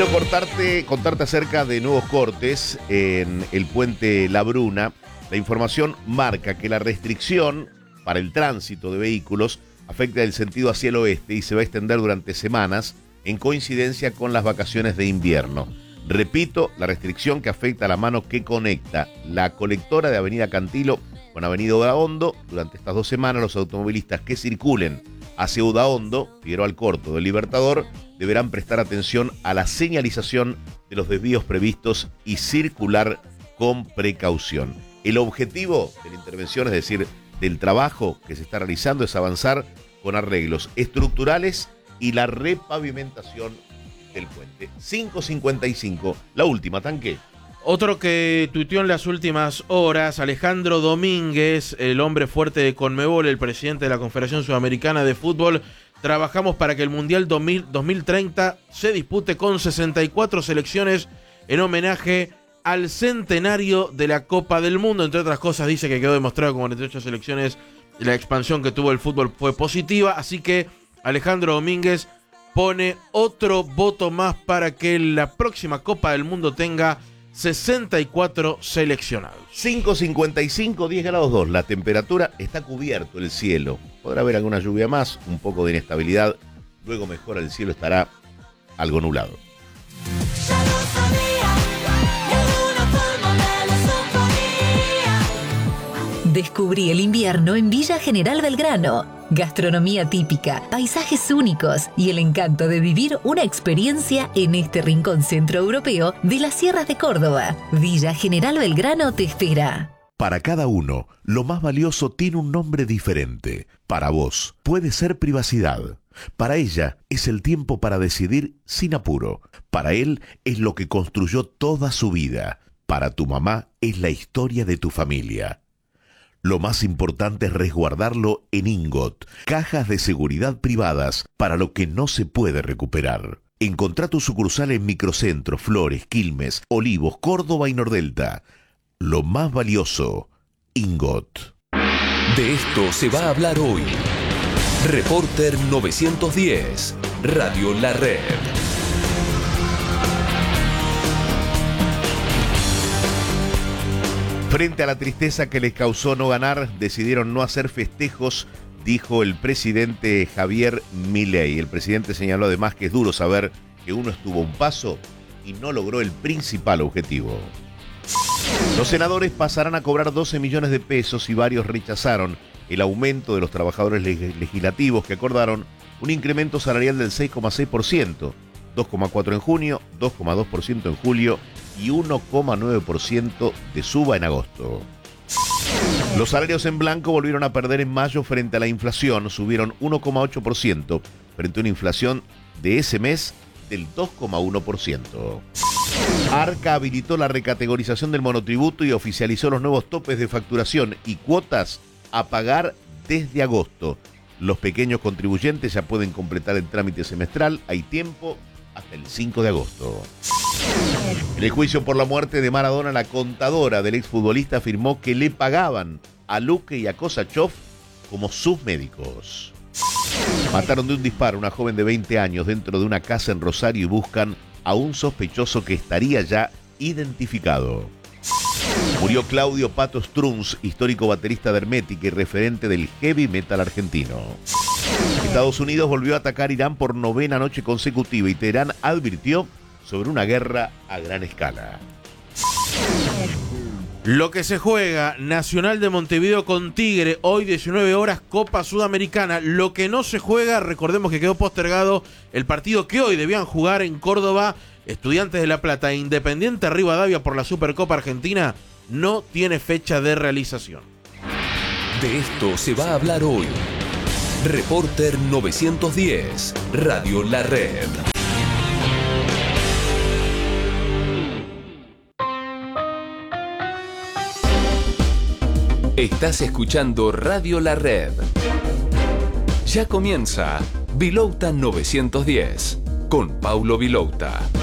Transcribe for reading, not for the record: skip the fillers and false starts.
Quiero contarte acerca de nuevos cortes en el puente La Bruna. La información marca que la restricción para el tránsito de vehículos afecta el sentido hacia el oeste y se va a extender durante semanas en coincidencia con las vacaciones de invierno. Repito, la restricción que afecta a la mano que conecta la colectora de Avenida Cantilo con Avenida Udaondo. Durante estas 2 semanas los automovilistas que circulen hacia Udaondo, Figueroa Alcorta del Libertador, deberán prestar atención a la señalización de los desvíos previstos y circular con precaución. El objetivo de la intervención, es decir, del trabajo que se está realizando, es avanzar con arreglos estructurales y la repavimentación del puente. 5:55, la última, Tanque. Otro que tuiteó en las últimas horas, Alejandro Domínguez, el hombre fuerte de Conmebol, el presidente de la Confederación Sudamericana de Fútbol. Trabajamos para que el Mundial 2030 se dispute con 64 selecciones en homenaje al centenario de la Copa del Mundo. Entre otras cosas, dice que quedó demostrado con 48 selecciones la expansión que tuvo el fútbol fue positiva. Así que Alejandro Domínguez pone otro voto más para que la próxima Copa del Mundo tenga 64 seleccionados. 5:55, 10 grados 2. La temperatura, está cubierto el cielo. Podrá haber alguna lluvia más, un poco de inestabilidad. Luego mejora, el cielo estará algo nublado. Descubrí el invierno en Villa General Belgrano. Gastronomía típica, paisajes únicos y el encanto de vivir una experiencia en este rincón centroeuropeo de las sierras de Córdoba. Villa General Belgrano te espera. Para cada uno, lo más valioso tiene un nombre diferente. Para vos, puede ser privacidad. Para ella, es el tiempo para decidir sin apuro. Para él, es lo que construyó toda su vida. Para tu mamá, es la historia de tu familia. Lo más importante es resguardarlo en Ingot, cajas de seguridad privadas para lo que no se puede recuperar. Encontrá tu sucursal en Microcentro, Flores, Quilmes, Olivos, Córdoba y Nordelta. Lo más valioso, Ingot. De esto se va a hablar hoy. Reporter 910, Radio La Red. Frente a la tristeza que les causó no ganar, decidieron no hacer festejos, dijo el presidente Javier Milei. El presidente señaló además que es duro saber que uno estuvo a un paso y no logró el principal objetivo. Los senadores pasarán a cobrar 12 millones de pesos y varios rechazaron el aumento de los trabajadores legislativos que acordaron un incremento salarial del 6,6%, 2,4% en junio, 2,2% en julio y 1,9% de suba en agosto. Los salarios en blanco volvieron a perder en mayo frente a la inflación, subieron 1,8% frente a una inflación de ese mes del 2,1%. Arca habilitó la recategorización del monotributo y oficializó los nuevos topes de facturación y cuotas a pagar desde agosto. Los pequeños contribuyentes ya pueden completar el trámite semestral, hay tiempo hasta el 5 de agosto. En el juicio por la muerte de Maradona, la contadora del exfutbolista afirmó que le pagaban a Luque y a Kosačov como sus médicos. Mataron de un disparo a una joven de 20 años dentro de una casa en Rosario y buscan a un sospechoso que estaría ya identificado. Murió Claudio Pato Strunz, histórico baterista de Hermética y referente del heavy metal argentino. Estados Unidos volvió a atacar Irán por 9ª noche consecutiva y Teherán advirtió sobre una guerra a gran escala. Lo que se juega, Nacional de Montevideo con Tigre, hoy 19 horas, Copa Sudamericana. Lo que no se juega, recordemos que quedó postergado el partido que hoy debían jugar en Córdoba, Estudiantes de La Plata e Independiente Rivadavia por la Supercopa Argentina, no tiene fecha de realización. De esto se va a hablar hoy. Reporter 910, Radio La Red. Estás escuchando Radio La Red. Ya comienza Vilouta 910 con Paulo Vilouta.